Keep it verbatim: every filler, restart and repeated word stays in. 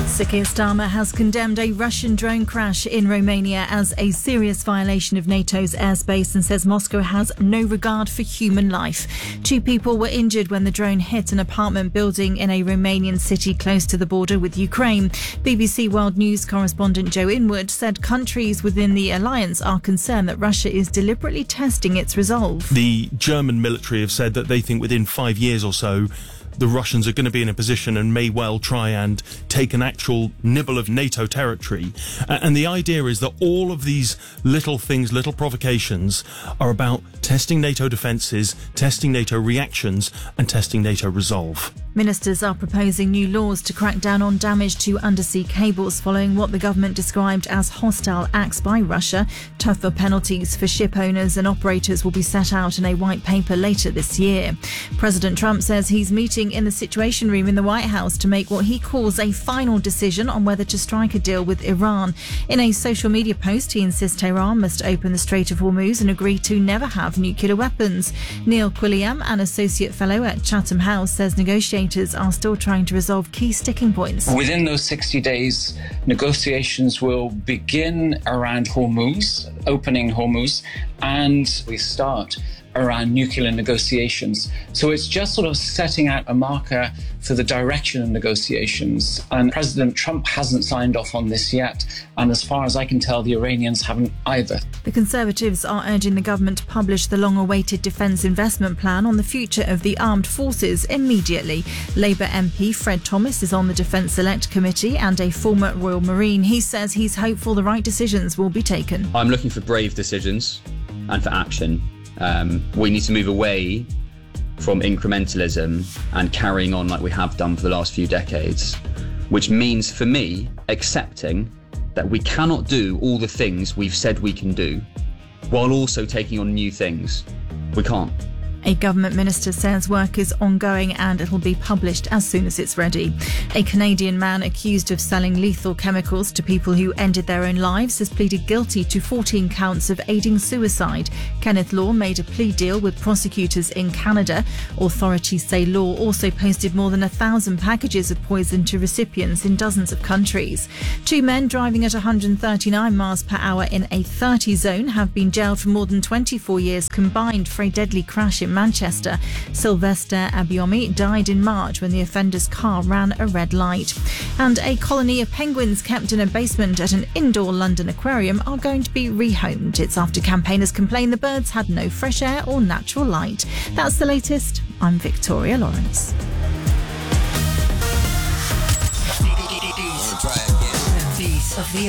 Keir Starmer has condemned a Russian drone crash in Romania as a serious violation of NATO's airspace and says Moscow has no regard for human life. Two people were injured when the drone hit an apartment building in a Romanian city close to the border with Ukraine. B B C World News correspondent Joe Inwood said countries within the alliance are concerned that Russia is deliberately testing its resolve. The German military have said that they think within five years or so the Russians are going to be in a position and may well try and take an actual nibble of NATO territory. And the idea is that all of these little things, little provocations, are about testing NATO defences, testing NATO reactions and testing NATO resolve. Ministers are proposing new laws to crack down on damage to undersea cables following what the government described as hostile acts by Russia. Tougher penalties for ship owners and operators will be set out in a white paper later this year. President Trump says he's meeting in the Situation Room in the White House to make what he calls a final decision on whether to strike a deal with Iran. In a social media post, he insists Tehran must open the Strait of Hormuz and agree to never have nuclear weapons. Neil Quilliam, an associate fellow at Chatham House, says negotiations are still trying to resolve key sticking points. Within those sixty days, negotiations will begin around Hormuz, opening Hormuz, and we start around nuclear negotiations. So it's just sort of setting out a marker for the direction of negotiations. And President Trump hasn't signed off on this yet. And as far as I can tell, the Iranians haven't either. The Conservatives are urging the government to publish the long-awaited defence investment plan on the future of the armed forces immediately. Labour M P Fred Thomas is on the Defence Select Committee and a former Royal Marine. He says he's hopeful the right decisions will be taken. I'm looking for brave decisions and for action. Um, we need to move away from incrementalism and carrying on like we have done for the last few decades, which means for me accepting that we cannot do all the things we've said we can do while also taking on new things. We can't. A government minister says work is ongoing and it'll be published as soon as it's ready. A Canadian man accused of selling lethal chemicals to people who ended their own lives has pleaded guilty to fourteen counts of aiding suicide. Kenneth Law made a plea deal with prosecutors in Canada. Authorities say Law also posted more than a thousand packages of poison to recipients in dozens of countries. Two men driving at one hundred thirty-nine miles per hour in a thirty zone have been jailed for more than twenty-four years combined for a deadly crash in Manchester. Sylvester Abiomi died in March when the offender's car ran a red light. And a colony of penguins kept in a basement at an indoor London aquarium are going to be rehomed. It's after campaigners complained the birds had no fresh air or natural light. That's the latest. I'm Victoria Lawrence. Piece of the